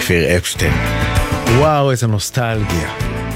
כפיר אפשטיין. וואו, איזה נוסטלגיה.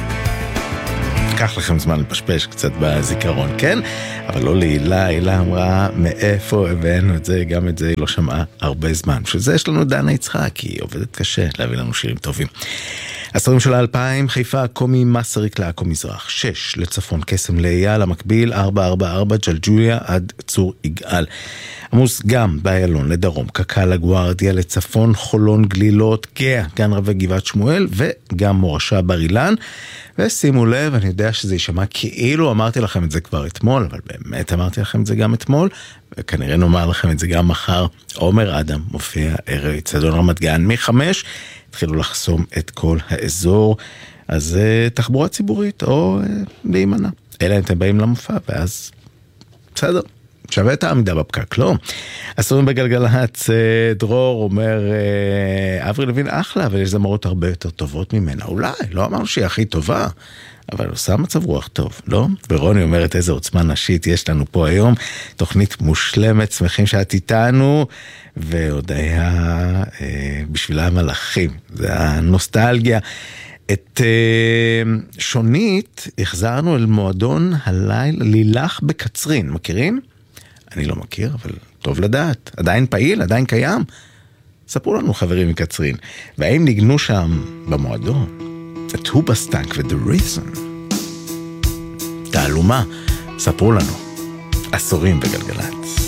קח לכם זמן לפשפש קצת בזיכרון, כן? אבל לא להילה, הילה אמרה, מאיפה הבאנו את זה, גם את זה היא לא שמעה הרבה זמן. שזה יש לנו דנה יצחק, היא עובדת קשה להביא לנו שירים טובים. הסורים של 2000, חיפה, קומי מסריק לעכו מזרח, 6 לצפון, קסם לאייל, המקביל, 444, ג'לג'וליה עד צור יגאל. עמוס גם באיילון לדרום, קק"ל הגוארדיה לצפון, חולון גלילות, גאה, גן רבי גבעת שמואל, וגם מורשה בר אילן. ושימו לב, אני יודע שזה יישמע כאילו אמרתי לכם את זה כבר אתמול, אבל באמת אמרתי לכם את זה גם אתמול, וכנראה נאמר לכם את זה גם מחר. עומר אדם מופיע ערב אצטדיון רמת גן מ-5, התחילו לחסום את כל האזור, אז תחבורה ציבורית או להימנע. אלא אם אתם באים למופע, ואז בסדר. שווה את העמידה בפקק, לא? הסורים בגלגלצ, דרור אומר, אברי לוין אחלה, אבל יש זמרות הרבה יותר טובות ממנה. אולי, לא אמרנו שהיא הכי טובה, אבל עושה מצב רוח טוב, לא? ורוני אומרת, איזה עוצמה נשית יש לנו פה היום, תוכנית מושלמת, שמחים שאת איתנו, ועוד היה בשבילה המלאכים, זה הנוסטלגיה. את שונית החזרנו אל מועדון הלילה לילך בקצרין, מכירים? אני לא מכיר, אבל טוב לדעת. עדיין פעיל, עדיין קיים. ספרו לנו חברים מקצרין. והאם ניגנו שם במועדון את הובסטנק ו-The Reason? תעלומה, ספרו לנו. עשורים בגלגלת.